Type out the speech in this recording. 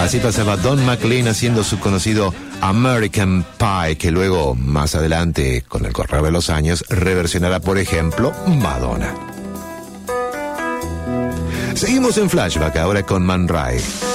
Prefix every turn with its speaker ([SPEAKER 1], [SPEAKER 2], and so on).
[SPEAKER 1] Así pasaba Don McLean haciendo su conocido American Pie, que luego, más adelante, con el correr de los años, reversionará, por ejemplo, Madonna. Seguimos en Flashback ahora con Man Ray.